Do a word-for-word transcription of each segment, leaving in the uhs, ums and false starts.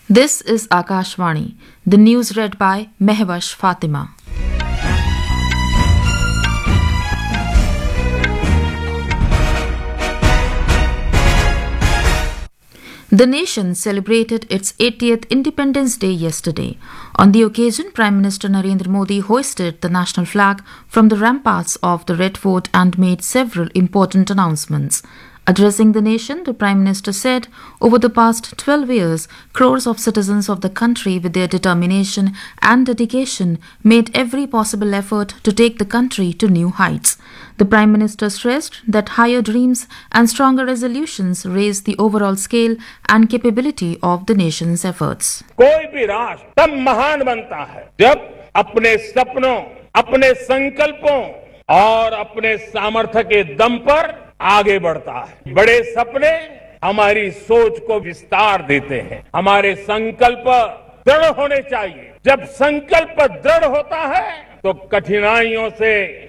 This is Akashvani, the news read by Mehwash Fatima. The nation celebrated its eightieth Independence Day yesterday. On the occasion, Prime Minister Narendra Modi hoisted the national flag from the ramparts of the Red Fort and made several important announcements. Addressing the nation, the Prime Minister said, over the past twelve years, crores of citizens of the country with their determination and dedication made every possible effort to take the country to new heights. The Prime Minister stressed that higher dreams and stronger resolutions raise the overall scale and capability of the nation's efforts. कोई भी राष्ट्र तब महान बनता है जब अपने सपनों, अपने संकल्पों और अपने सामर्थ्य के दम पर आगे बढ़ता है। बड़े सपने हमारी सोच को विस्तार देते हैं। हमारे संकल्प दृढ़ होने चाहिए। जब संकल्प दृढ़ होता है तो कठिनाइयों से,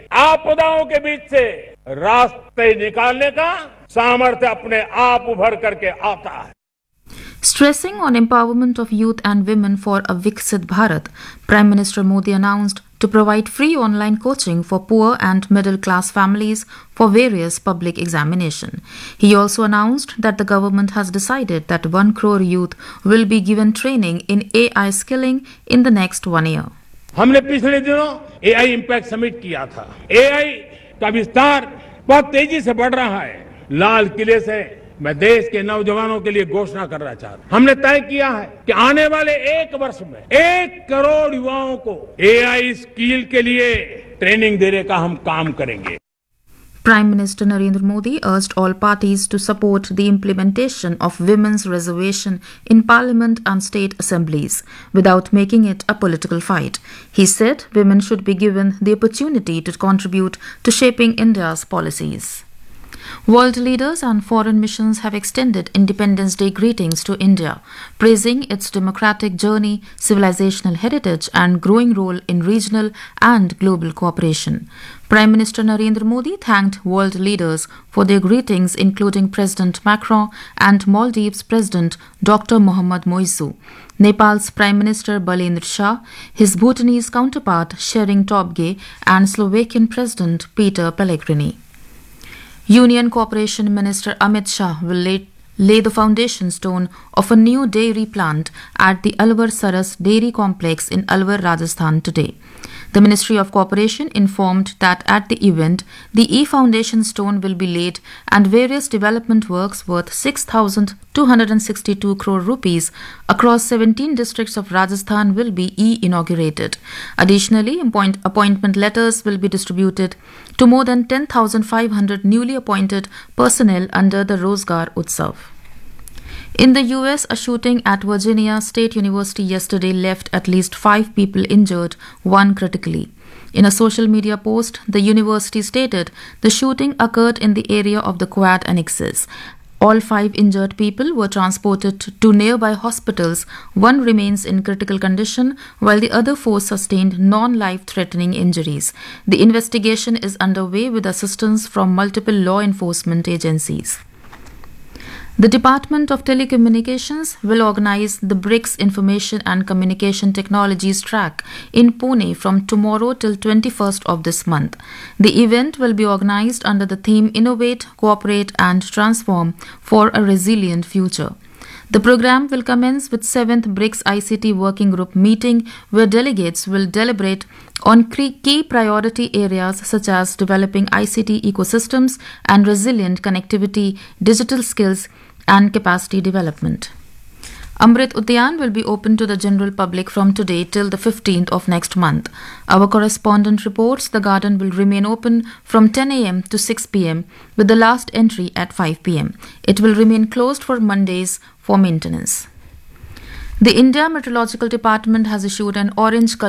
आपदाओं के बीच से रास्ते निकालने का सामर्थ्य अपने आप उभर करके आता है। Stressing on empowerment of youth and women for a Viksit Bharat, Prime Minister Modi announced to provide free online coaching for poor and middle-class families for various public examination. He also announced that the government has decided that one crore youth will be given training in A I skilling in the next one year. हमने पिछले दिनों ए आई impact summit किया था। ए आई का विस्तार बहुत तेजी से बढ़ रहा है। लाल किले से मैं देश के नौजवानों के लिए घोषणा करना चाहता हूं। हमने तय किया है कि आने वाले एक वर्ष में एक करोड़ युवाओं को ए आई स्किल के लिए ट्रेनिंग देने का हम काम करेंगे। Prime Minister Narendra Modi urged all parties to support the implementation of women's reservation in Parliament and state assemblies without making it a political fight. He said women should be given the opportunity to contribute to shaping India's policies. World leaders and foreign missions have extended Independence Day greetings to India, praising its democratic journey, civilizational heritage, and growing role in regional and global cooperation. Prime Minister Narendra Modi thanked world leaders for their greetings, including President Macron and Maldives President Doctor Mohammad Moizu, Nepal's Prime Minister Balendra Shah, his Bhutanese counterpart Shering Tobgay, and Slovakian President Peter Pellegrini. Union Cooperation Minister Amit Shah will lay, lay the foundation stone of a new dairy plant at the Alwar Saras Dairy Complex in Alwar, Rajasthan today. The Ministry of Cooperation informed that at the event, the e-foundation stone will be laid and various development works worth six thousand two hundred sixty-two crore rupees across seventeen districts of Rajasthan will be e-inaugurated. Additionally, appoint- appointment letters will be distributed to more than ten thousand five hundred newly appointed personnel under the Rozgar Utsav. In the U S, a shooting at Virginia State University yesterday left at least five people injured, one critically. In a social media post, the university stated the shooting occurred in the area of the Quad Annexes. All five injured people were transported to nearby hospitals. One remains in critical condition, while the other four sustained non-life-threatening injuries. The investigation is underway with assistance from multiple law enforcement agencies. The Department of Telecommunications will organize the BRICS Information and Communication Technologies track in Pune from tomorrow till twenty-first of this month. The event will be organized under the theme Innovate, Cooperate and Transform for a Resilient Future. The program will commence with seventh BRICS I C T Working Group meeting, where delegates will deliberate on key priority areas such as developing I C T ecosystems and resilient connectivity, digital skills, and capacity development. Amrit Udyan will be open to the general public from today till the fifteenth of next month. Our correspondent reports the garden will remain open from ten a.m. to six p.m. with the last entry at five p.m. It will remain closed for Mondays for maintenance. The India Meteorological Department has issued an orange color